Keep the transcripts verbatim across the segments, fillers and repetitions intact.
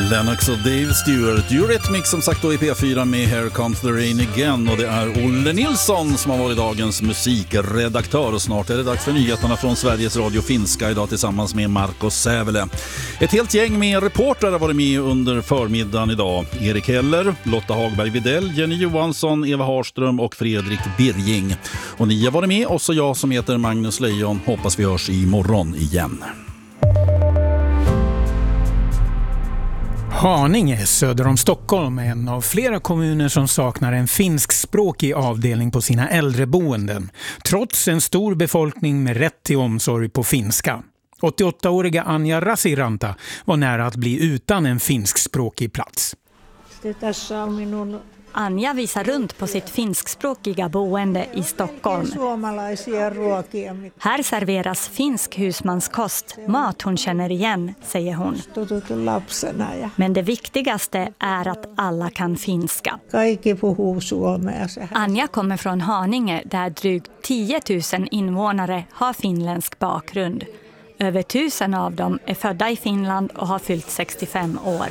Lennox och Dave Stewart. Eurythmics som sagt då i P fyra med Here Comes the Rain Again. Och det är Olle Nilsson som har varit dagens musikredaktör. Och snart är det dags för nyheterna från Sveriges Radio Finska idag tillsammans med Marco Sävele. Ett helt gäng med reportrar har varit med under förmiddagen idag. Erik Heller, Lotta Hagberg Videll, Jenny Johansson, Eva Harström och Fredrik Birging. Och ni har varit med, och så jag som heter Magnus Lejon. Hoppas vi hörs imorgon igen. Haninge söder om Stockholm är en av flera kommuner som saknar en finskspråkig avdelning på sina äldreboenden, trots en stor befolkning med rätt till omsorg på finska. åttioåttaåriga Anja Rasiranta var nära att bli utan en finskspråkig plats. Anja visar runt på sitt finskspråkiga boende i Stockholm. Här serveras finsk husmanskost, mat hon känner igen, säger hon. Men det viktigaste är att alla kan finska. Anja kommer från Haninge där drygt tio tusen invånare har finländsk bakgrund. Över tusen av dem är födda i Finland och har fyllt sextiofem år.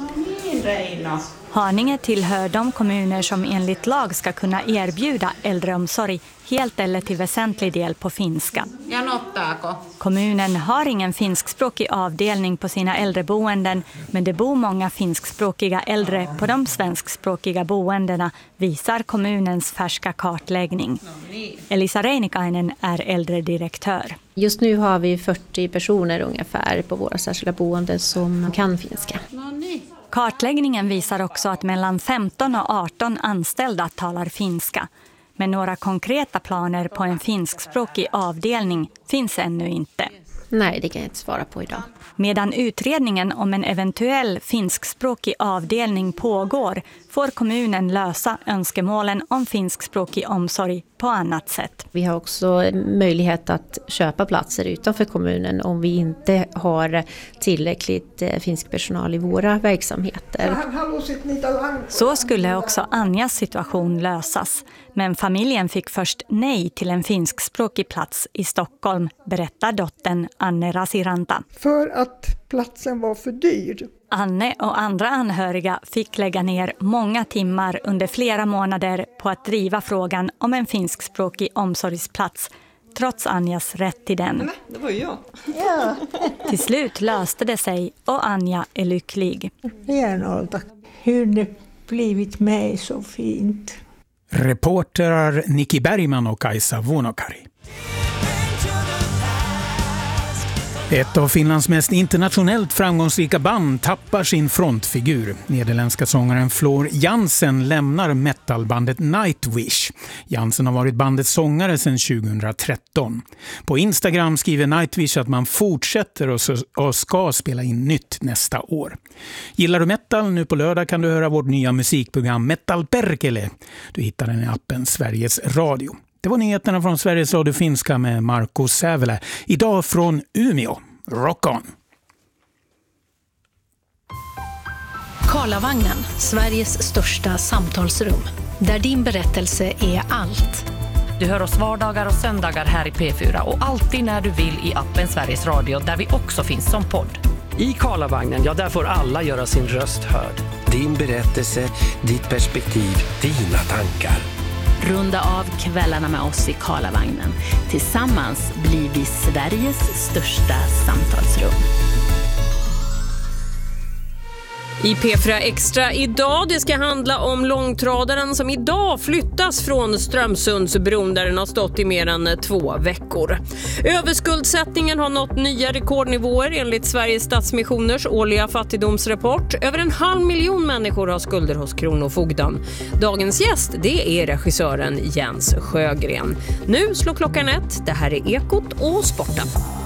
Haninge tillhör de kommuner som enligt lag ska kunna erbjuda äldreomsorg helt eller till väsentlig del på finska. Kommunen har ingen finskspråkig avdelning på sina äldreboenden, men det bor många finskspråkiga äldre på de svenskspråkiga boendena, visar kommunens färska kartläggning. Elisa Reinikainen är äldredirektör. Just nu har vi fyrtio personer ungefär på våra särskilda boenden som kan finska. Kartläggningen visar också att mellan femton och arton anställda talar finska. Men några konkreta planer på en finskspråkig avdelning finns ännu inte. Nej, det kan jag inte svara på idag. Medan utredningen om en eventuell finskspråkig avdelning pågår får kommunen lösa önskemålen om finskspråkig omsorg på annat sätt. Vi har också möjlighet att köpa platser utanför kommunen om vi inte har tillräckligt finsk personal i våra verksamheter. Så skulle också Anjas situation lösas. Men familjen fick först nej till en finskspråkig plats i Stockholm, berättar dottern Anne Rasiranta. För att platsen var för dyr. Anne och andra anhöriga fick lägga ner många timmar under flera månader på att driva frågan om en finskspråkig omsorgsplats, trots Anjas rätt till den. Nej, det var ju jag. Ja. Till slut löste det sig och Anja är lycklig. Renolta, hur det blivit mig så fint. Reporterar Nikki Bergman och Kajsa Vuonokari. Ett av Finlands mest internationellt framgångsrika band tappar sin frontfigur. Nederländska sångaren Floor Jansen lämnar metalbandet Nightwish. Jansen har varit bandets sångare sedan tjugohundratretton. På Instagram skriver Nightwish att man fortsätter och ska spela in nytt nästa år. Gillar du metal? Nu på lördag kan du höra vårt nya musikprogram Metal Perkele. Du hittar den i appen Sveriges Radio. Det var nyheterna från Sveriges Radio Finska med Marco Sävele. Idag från Umeå. Rock on! Karlavagnen, Sveriges största samtalsrum. Där din berättelse är allt. Du hör oss vardagar och söndagar här i P fyra och alltid när du vill i appen Sveriges Radio där vi också finns som podd. I Karlavagnen, ja där får alla göra sin röst hörd. Din berättelse, ditt perspektiv, dina tankar. Runda av kvällarna med oss i Karlavagnen. Tillsammans blir vi Sveriges största samtalsrum. I P fyra Extra idag, det ska handla om långtradaren som idag flyttas från Strömsundsbron där den har stått i mer än två veckor. Överskuldsättningen har nått nya rekordnivåer enligt Sveriges Stadsmissioners årliga fattigdomsrapport. Över en halv miljon människor har skulder hos Kronofogden. Dagens gäst, det är regissören Jens Sjögren. Nu slår klockan ett, det här är Ekot och Sporten.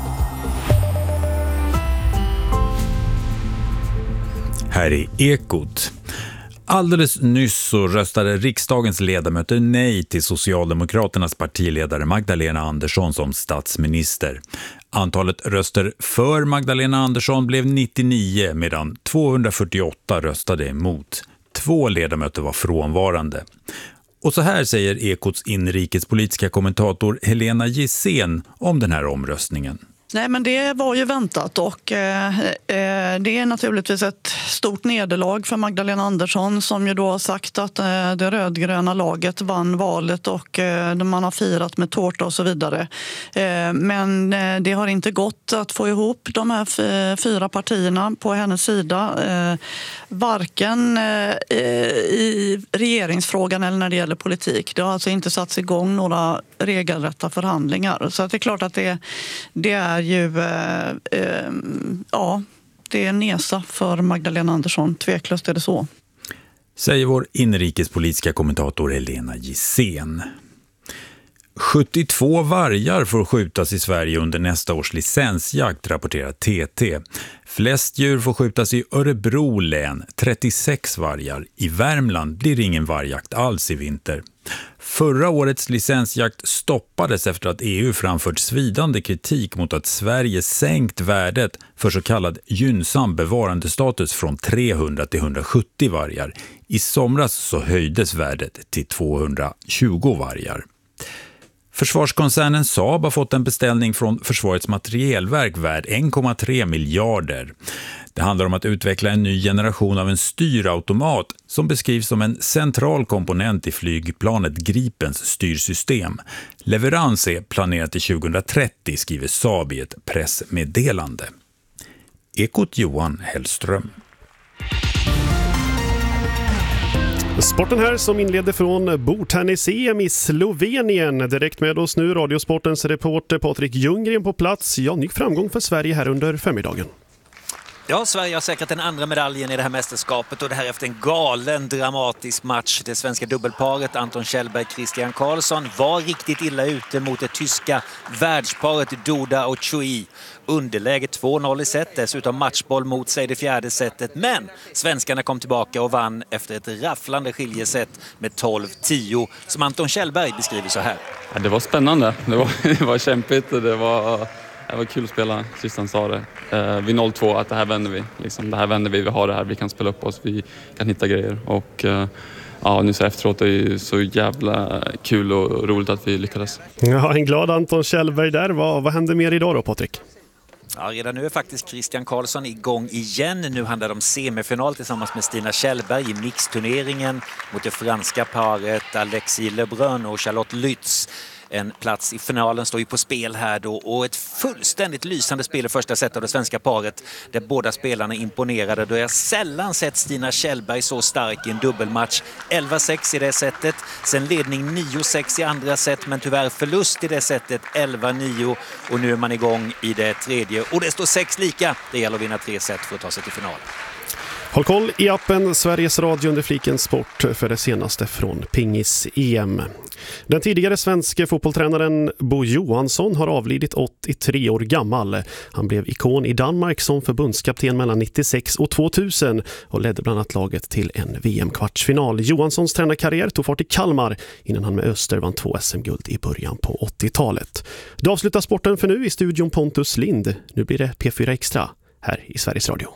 Här i Ekot. Alldeles nyss så röstade riksdagens ledamöter nej till Socialdemokraternas partiledare Magdalena Andersson som statsminister. Antalet röster för Magdalena Andersson blev nittionio medan tvåhundrafyrtioåtta röstade emot. Två ledamöter var frånvarande. Och så här säger Ekots inrikespolitiska kommentator Helena Gissén om den här omröstningen. Nej, men det var ju väntat och eh, det är naturligtvis ett stort nederlag för Magdalena Andersson som ju då har sagt att eh, det rödgröna laget vann valet och eh, man har firat med tårta och så vidare. Eh, men eh, det har inte gått att få ihop de här f- fyra partierna på hennes sida. Eh, varken eh, i regeringsfrågan eller när det gäller politik. Det har alltså inte satts igång några regelrätta förhandlingar. Så att det är klart att det, det är ju eh, eh, ja, det är en nesa för Magdalena Andersson. Tveklöst är det så. Säger vår inrikespolitiska kommentator Helena Gissén. sjuttiotvå vargar får skjutas i Sverige under nästa års licensjakt, rapporterar T T. Flest djur får skjutas i Örebro län, trettiosex vargar. I Värmland blir det ingen vargjakt alls i vinter. Förra årets licensjakt stoppades efter att E U framfört svidande kritik mot att Sverige sänkt värdet för så kallad gynnsam bevarandestatus från trehundra till hundrasjuttio vargar. I somras så höjdes värdet till tvåhundratjugo vargar. Försvarskoncernen Saab har fått en beställning från Försvarets materielverk värd en komma tre miljarder. Det handlar om att utveckla en ny generation av en styrautomat som beskrivs som en central komponent i flygplanet Gripens styrsystem. Leverans är planerat till tjugohundratrettio, skriver Saab i ett pressmeddelande. Ekot Johan Hellström. Sporten här som inleder från bordtennis-E M i Slovenien. Direkt med oss nu Radiosportens reporter Patrik Ljunggren på plats. Ja, ny framgång för Sverige här under förmiddagen. Ja, Sverige har säkrat den andra medaljen i det här mästerskapet och det här efter en galen dramatisk match. Det svenska dubbelparet Anton Kjellberg Christian Karlsson var riktigt illa ute mot det tyska världsparet Duda och Chui. Underläge två noll i set, dessutom matchboll mot sig det fjärde setet. Men svenskarna kom tillbaka och vann efter ett rafflande skiljeset med tolv tio som Anton Kjellberg beskriver så här. Ja, det var spännande, det var, det var kämpigt och det var... Det var kul att spela, Christian sa det. Eh, vid noll två att det här vänder vi. Liksom, det här vänder vi, vi har det här, vi kan spela upp oss, vi kan hitta grejer. Och eh, ja, nu så efteråt är det så jävla kul och roligt att vi lyckades. Ja, en glad Anton Kjellberg där. Vad, vad händer mer idag då, Patrik? Ja, redan nu är faktiskt Christian Karlsson igång igen. Nu handlar det om semifinal tillsammans med Stina Kjellberg i mixturneringen mot det franska paret Alexis Lebrun och Charlotte Lütz. En plats i finalen står ju på spel här då och ett fullständigt lysande spel i första set av det svenska paret där båda spelarna imponerade. Då jag sällan sett Stina Kjellberg så stark i en dubbelmatch. elva sex i det setet, sen ledning nio sex i andra set men tyvärr förlust i det setet elva nio och nu är man igång i det tredje och det står sex lika. Det gäller att vinna tre set för att ta sig till final. Håll koll i appen Sveriges Radio under fliken sport för det senaste från Pingis-E M. Den tidigare svenska fotbollstränaren Bo Johansson har avlidit åttiotre år gammal. Han blev ikon i Danmark som förbundskapten mellan nittiosex och tvåtusen och ledde bland annat laget till en V M-kvartsfinal. Johanssons tränarkarriär tog fart i Kalmar innan han med Öster vann två S M-guld i början på åttiotalet. Det avslutar sporten för nu i studion Pontus Lind. Nu blir det P fyra Extra här i Sveriges Radio.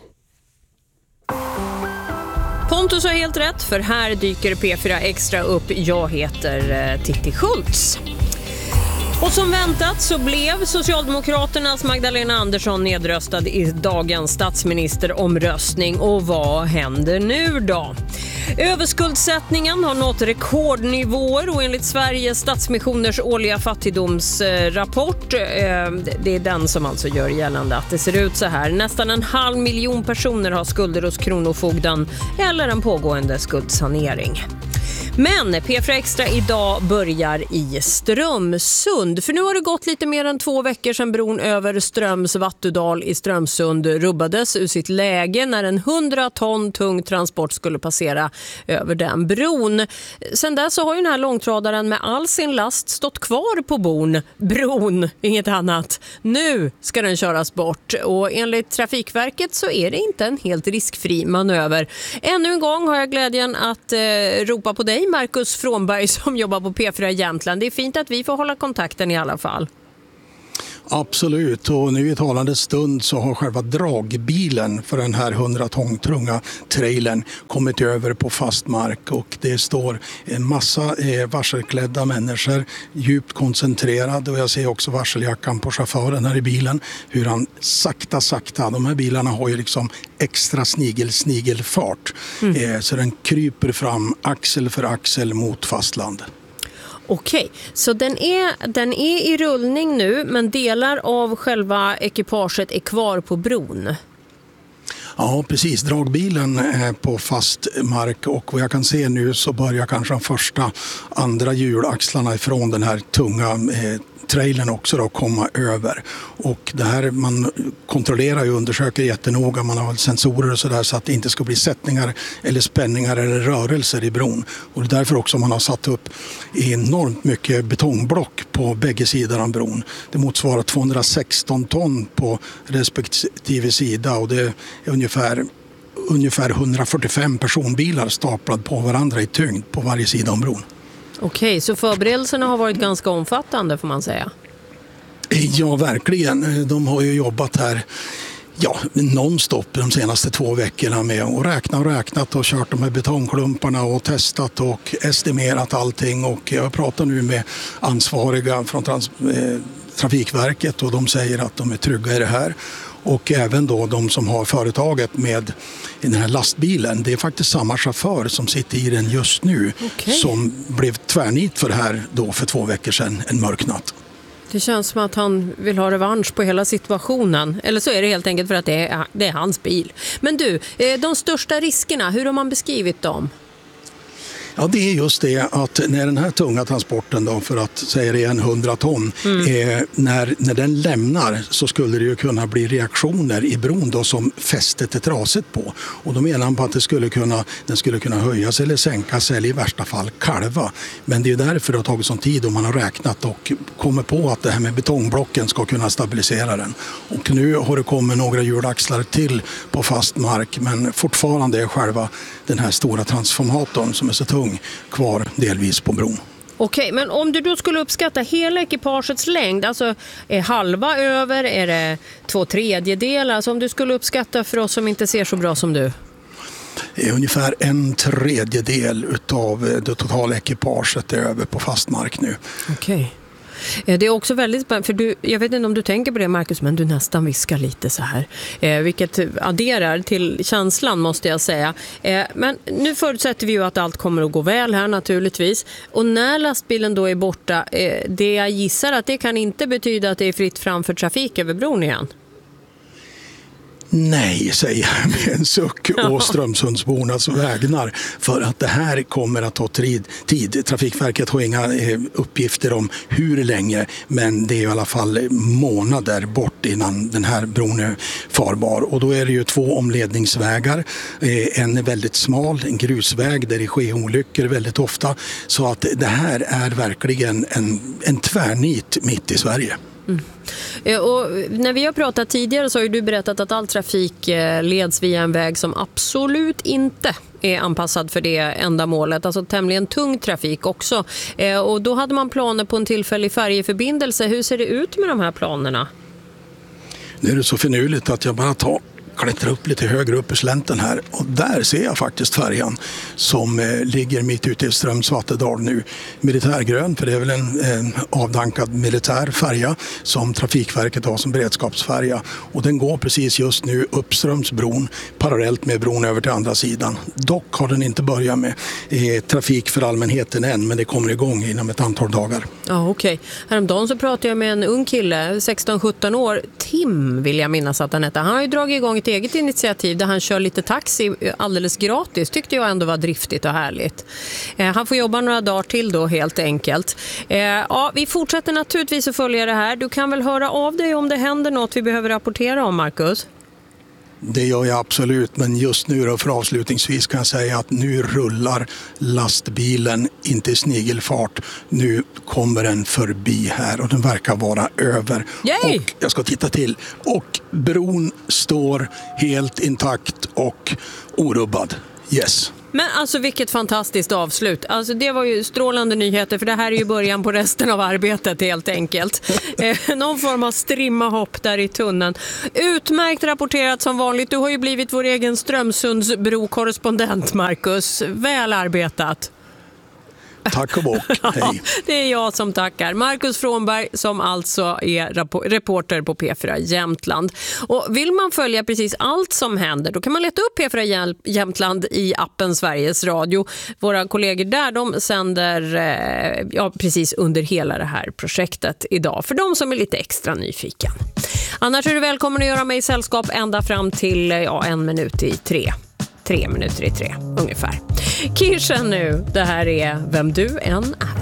Pontus har helt rätt, för här dyker P fyra Extra upp. Jag heter Titti Schultz. Och som väntat så blev Socialdemokraternas Magdalena Andersson nedröstad i dagens statsministeromröstning. Och vad händer nu då? Överskuldsättningen har nått rekordnivåer och enligt Sveriges Stadsmissioners årliga fattigdomsrapport, det är den som alltså gör gällande att det ser ut så här. Nästan en halv miljon personer har skulder hos Kronofogden eller en pågående skuldsanering. Men P fyra Extra idag börjar i Strömsund. För nu har det gått lite mer än två veckor sedan bron över Ströms Vattudal i Strömsund rubbades ur sitt läge när en hundra ton tung transport skulle passera över den bron. Sen dess så har ju den här långtradaren med all sin last stått kvar på bon. Bron, inget annat. Nu ska den köras bort och enligt Trafikverket så är det inte en helt riskfri manöver. Ännu en gång har jag glädjen att eh, ropa på dig, Marcus Frånberg, som jobbar på P fyra Jämtland. Det är fint att vi får hålla kontakten i alla fall. Absolut, och nu i talande stund så har själva dragbilen för den här hundra ton tunga trailern kommit över på fast mark och det står en massa eh, varselklädda människor djupt koncentrerade och jag ser också varseljackan på chauffören här i bilen hur han sakta sakta, de här bilarna har ju liksom extra snigel snigelfart mm. eh, så den kryper fram axel för axel mot fastland. Okej, så den är, den är i rullning nu men delar av själva ekipaget är kvar på bron? Ja, precis. Dragbilen är på fast mark och vad jag kan se nu så börjar kanske de första andra hjulaxlarna ifrån den här tunga eh, trailern också då komma över. Och det här man kontrollerar och undersöker jättenoga. Man har sensorer och sådär så att det inte ska bli sättningar eller spänningar eller rörelser i bron. Och det är därför också man har satt upp enormt mycket betongblock på bägge sidor av bron. Det motsvarar tvåhundrasexton ton på respektive sida och det är ungefär ungefär hundrafyrtiofem personbilar staplade på varandra i tyngd på varje sida om bron. Okej, så förberedelserna har varit ganska omfattande får man säga? Ja, verkligen. De har ju jobbat här ja, nonstop de senaste två veckorna med att räkna och räknat och kört de här betongklumparna och testat och estimerat allting. Och jag pratar nu med ansvariga från trans- eh, Trafikverket och de säger att de är trygga i det här. Och även då de som har företaget med den här lastbilen. Det är faktiskt samma chaufför som sitter i den just nu okay. som blev tvärnit för det här då för två veckor sedan, en mörk natt. Det känns som att han vill ha revansch på hela situationen. Eller så är det helt enkelt för att det är, det är hans bil. Men du, de största riskerna, hur har man beskrivit dem? Ja, det är just det att när den här tunga transporten då, för att säga det en hundra ton, mm. eh, när, när den lämnar så skulle det ju kunna bli reaktioner i bron då som fästet är trasigt på. Och då menar man på att det skulle kunna, den skulle kunna höjas eller sänkas eller i värsta fall kalva. Men det är ju därför det har tagit sån tid och man har räknat och kommer på att det här med betongblocken ska kunna stabilisera den. Och nu har det kommit några hjulaxlar till på fast mark men fortfarande är själva den här stora transformatorn som är så tung kvar delvis på bron. Okej, men om du då skulle uppskatta hela ekipagets längd, alltså är halva över, är det två tredjedelar, alltså om du skulle uppskatta för oss som inte ser så bra som du? Det är ungefär en tredjedel utav det totala ekipaget är över på fast mark nu. Okej. Det är också väldigt spännande, för du, jag vet inte om du tänker på det Marcus, men du nästan viskar lite så här. Eh, vilket adderar till känslan måste jag säga. Eh, men nu förutsätter vi ju att allt kommer att gå väl här naturligtvis. Och när lastbilen då är borta, eh, det jag gissar att det kan inte betyda att det är fritt fram för trafik över bron igen. Nej, säger jag med en suck och Strömsundsbornas vägnar för att det här kommer att ta tid. tid. Trafikverket har inga uppgifter om hur länge men det är i alla fall månader bort innan den här bron är farbar. Och då är det ju två omledningsvägar. En är väldigt smal, en grusväg där det sker olyckor väldigt ofta. Så att det här är verkligen en, en tvärnit mitt i Sverige. Mm. Och när vi har pratat tidigare så har ju du berättat att all trafik leds via en väg som absolut inte är anpassad för det ändamålet, alltså tämligen tung trafik också. Och då hade man planer på en tillfällig färjeförbindelse. Hur ser det ut med de här planerna? Nu är det så finurligt att jag bara tar klättrar upp lite högre upp i slänten här och där ser jag faktiskt färjan som eh, ligger mitt ute i Strömsvattedal nu. Militärgrön, för det är väl en eh, avdankad militär färja som Trafikverket har som beredskapsfärja och den går precis just nu uppströms bron parallellt med bron över till andra sidan. Dock har den inte börjat med eh, trafik för allmänheten än men det kommer igång inom ett antal dagar. Ja, okej. Okay. Häromdagen så pratade jag med en ung kille, sexton sjutton år, Tim vill jag minnas att han heter. Han har ju dragit igång ett eget initiativ där han kör lite taxi alldeles gratis. Tyckte jag ändå var driftigt och härligt. Eh, han får jobba några dagar till då helt enkelt. Eh, ja, vi fortsätter naturligtvis att följa det här. Du kan väl höra av dig om det händer något vi behöver rapportera om, Marcus? Det gör jag absolut, men just nu då för avslutningsvis kan jag säga att nu rullar lastbilen inte i snigelfart. Nu kommer den förbi här och den verkar vara över. Yay! Och jag ska titta till. Och bron står helt intakt och orubbad. Yes. Men alltså vilket fantastiskt avslut. Alltså det var ju strålande nyheter, för det här är ju början på resten av arbetet helt enkelt. Eh, någon form av strimmahopp där i tunneln. Utmärkt rapporterat som vanligt. Du har ju blivit vår egen Strömsundsbro-korrespondent, Marcus. Väl arbetat. Tack och bock. Hej. Det är jag som tackar. Marcus Frånberg som alltså är reporter på P fyra Jämtland. Och vill man följa precis allt som händer, då kan man leta upp P fyra Jämtland i appen Sveriges Radio. Våra kollegor där, de sänder ja, precis under hela det här projektet idag. För de som är lite extra nyfiken. Annars är du välkommen att göra mig sällskap ända fram till ja, en minut i tre. Tre minuter i tre ungefär. Kirschen nu, det här är Vem du än är.